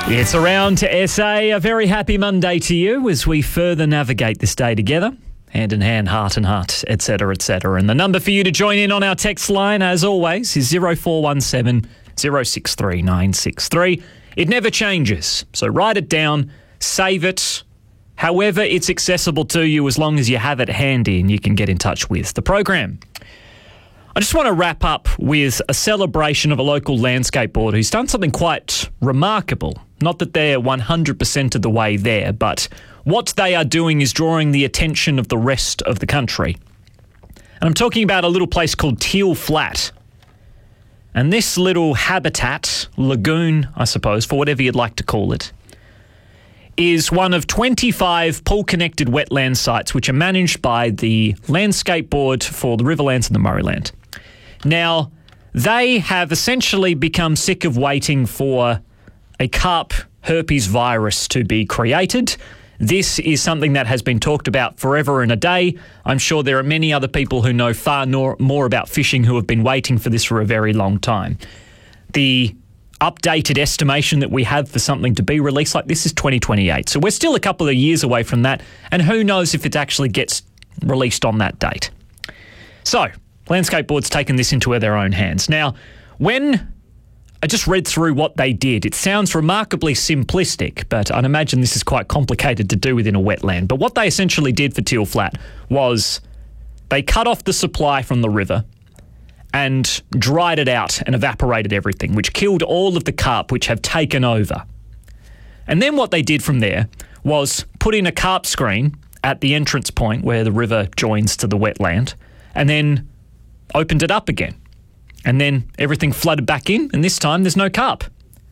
It's Around to SA. A very happy Monday to you as we further navigate this day together. Hand in hand, heart and heart, etc., etc. And the number for you to join in on our text line, as always, is 0417 063 963. It never changes, so write it down, save it, however it's accessible to you, as long as you have it handy and you can get in touch with the program. I just want to wrap up with a celebration of a local landscape boarder who's done something quite remarkable. Not that they're 100% of the way there, but what they are doing is drawing the attention of the rest of the country. And I'm talking about a little place called Teal Flat. And this little habitat, lagoon, I suppose, for whatever you'd like to call it, is one of 25 pool-connected wetland sites which are managed by the Landscape Board for the Riverlands and the Murrayland. Now, they have essentially become sick of waiting for a carp herpes virus to be created. This is something that has been talked about forever and a day. I'm sure there are many other people who know far more about fishing who have been waiting for this for a very long time. The updated estimation that we have for something to be released like this is 2028. So we're still a couple of years away from that, and who knows if it actually gets released on that date. So, Landscape Board's taken this into their own hands. Now, when I just read through what they did, it sounds remarkably simplistic, but I'd imagine this is quite complicated to do within a wetland. But what they essentially did for Teal Flat was they cut off the supply from the river and dried it out and evaporated everything, which killed all of the carp which have taken over. And then what they did from there was put in a carp screen at the entrance point where the river joins to the wetland, and then opened it up again. And then everything flooded back in, and this time there's no carp.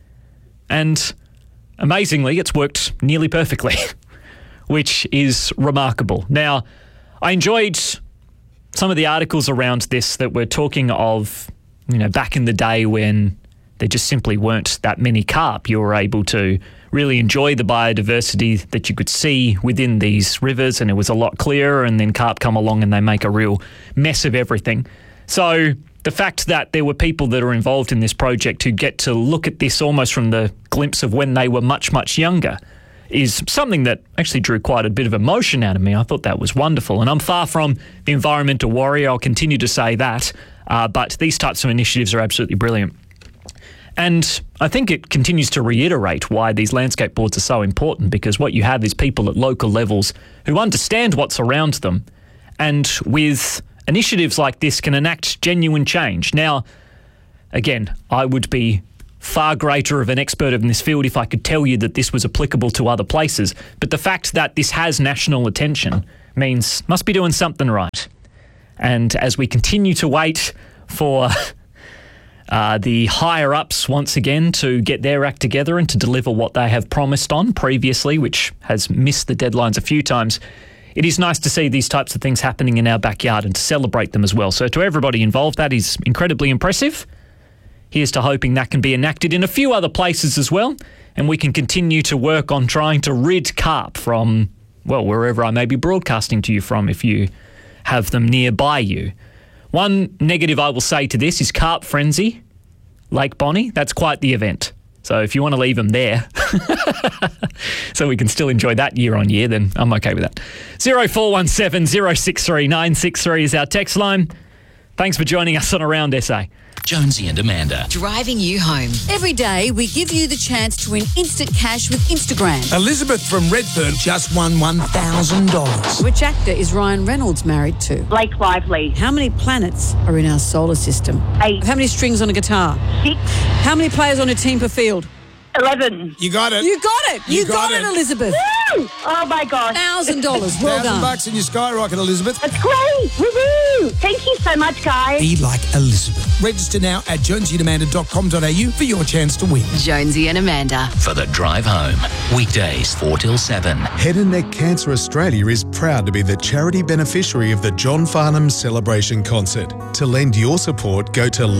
And amazingly, it's worked nearly perfectly, which is remarkable. Now, I enjoyed some of the articles around this that were talking of, back in the day when there just simply weren't that many carp. You were able to really enjoy the biodiversity that you could see within these rivers, and it was a lot clearer, and then carp come along and they make a real mess of everything. So the fact that there were people that are involved in this project who get to look at this almost from the glimpse of when they were much, much younger is something that actually drew quite a bit of emotion out of me. I thought that was wonderful. And I'm far from the environmental warrior. I'll continue to say that. But these types of initiatives are absolutely brilliant. And I think it continues to reiterate why these landscape boards are so important, because what you have is people at local levels who understand what's around them, and with initiatives like this can enact genuine change. Now, again, I would be far greater of an expert in this field if I could tell you that this was applicable to other places. But the fact that this has national attention means must be doing something right. And as we continue to wait for the higher-ups once again to get their act together and to deliver what they have promised on previously, which has missed the deadlines a few times, it is nice to see these types of things happening in our backyard and to celebrate them as well. So to everybody involved, that is incredibly impressive. Here's to hoping that can be enacted in a few other places as well, and we can continue to work on trying to rid carp from, well, wherever I may be broadcasting to you from if you have them nearby you. One negative I will say to this is Carp Frenzy, Lake Bonnie. That's quite the event. So if you want to leave them there so we can still enjoy that year on year, then I'm okay with that. 0417 063 963 is our text line. Thanks for joining us on Around SA. Jonesy and Amanda. Driving you home. Every day, we give you the chance to win instant cash with Instagram. Elizabeth from Redfern just won $1,000. Which actor is Ryan Reynolds married to? Blake Lively. How many planets are in our solar system? 8. How many strings on a guitar? 6. How many players on a team per field? 11. You got it. You got it. You got it, Elizabeth. Woo! Oh my gosh. $1,000. Well done. $1,000 in your skyrocket, Elizabeth. That's great. Woohoo! Thank you so much, guys. Be like Elizabeth. Register now at jonesyandamanda.com.au for your chance to win. Jonesy and Amanda. For the drive home. Weekdays 4 till 7. Head and Neck Cancer Australia is proud to be the charity beneficiary of the John Farnham Celebration Concert. To lend your support, go to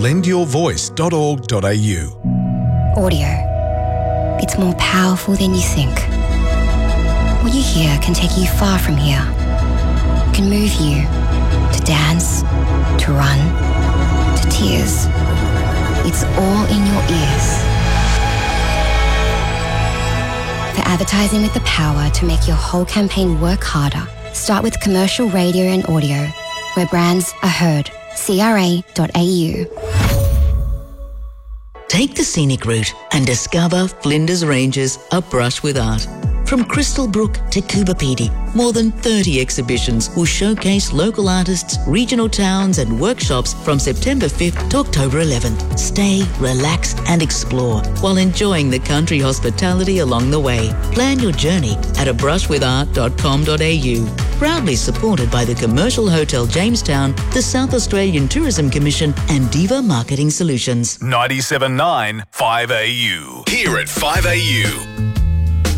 lendyourvoice.org.au. Audio. It's more powerful than you think. What you hear can take you far from here. It can move you to dance, to run, to tears. It's all in your ears. For advertising with the power to make your whole campaign work harder, start with commercial radio and audio, where brands are heard. CRA.au. Take the scenic route and discover Flinders Ranges, a brush with art. From Crystal Brook to Coobapedy, more than 30 exhibitions will showcase local artists, regional towns and workshops from September 5th to October 11th. Stay, relax and explore while enjoying the country hospitality along the way. Plan your journey at abrushwithart.com.au. Proudly supported by the Commercial Hotel Jamestown, the South Australian Tourism Commission and Diva Marketing Solutions. 97.9 5AU. Here at 5AU.